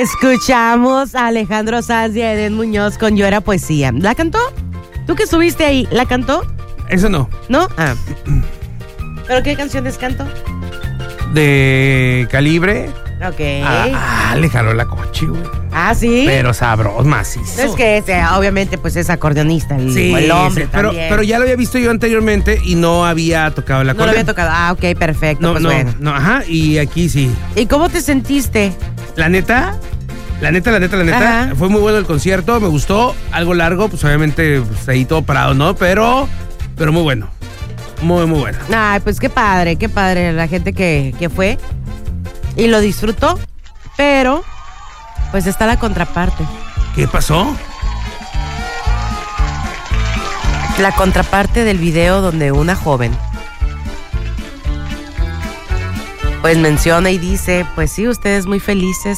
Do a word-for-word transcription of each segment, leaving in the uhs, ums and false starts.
Escuchamos a Alejandro Sanz y a Edén Muñoz con Yo Era Poesía. ¿La cantó? ¿Tú que estuviste ahí, la cantó? Eso no. ¿No? Ah. ¿Pero qué canciones cantó? De Calibre. Ok. Ah, ah le jaló la coche, güey. Ah, ¿sí? Pero sabroso, macizo. Es que ese, obviamente pues es acordeonista el, sí, el hombre sí, pero, también. pero ya lo había visto yo anteriormente y no había tocado el No acordeón. lo había tocado. Ah, ok, perfecto. No, pues no, bueno. no, ajá, y aquí sí. ¿Y cómo te sentiste? La neta, la neta, la neta, la neta, Ajá. fue muy bueno el concierto, me gustó, algo largo, pues obviamente pues, ahí todo parado, ¿no? Pero, pero muy bueno, muy, muy bueno. Ay, pues qué padre, qué padre la gente que, que fue y lo disfrutó, pero pues está la contraparte. ¿Qué pasó? La contraparte del video donde una joven pues menciona y dice, pues sí, ustedes muy felices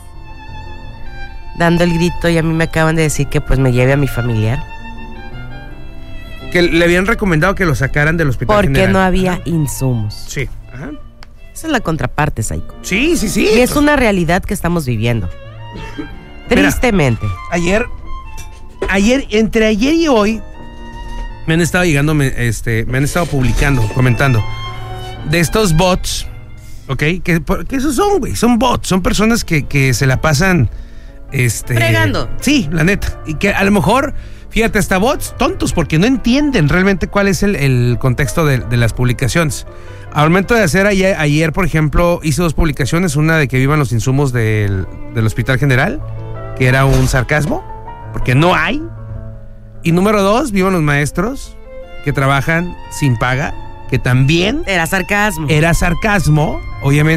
dando el grito y a mí me acaban de decir que pues me lleve a mi familiar. Que le habían recomendado que lo sacaran del hospital Porque general. no había Ajá. insumos. Sí, ajá. Esa es la contraparte, Saiko. Sí, sí, sí. Y es una realidad que estamos viviendo. Tristemente. Ayer, ayer, entre ayer y hoy, me han estado llegando, me, este, me han estado publicando, comentando, de estos bots, ¿ok? Que, que esos son, güey, son bots, son personas que, que se la pasan, este... Fregando. Sí, la neta. Y que a lo mejor, fíjate, hasta bots tontos, porque no entienden realmente cuál es el, el contexto de, de las publicaciones. Al momento de hacer ayer, ayer, por ejemplo, hice dos publicaciones, una de que vivan los insumos del, del Hospital General, que era un sarcasmo, porque no hay. Y número dos, vivan los maestros que trabajan sin paga, que también Era sarcasmo. era sarcasmo, obviamente.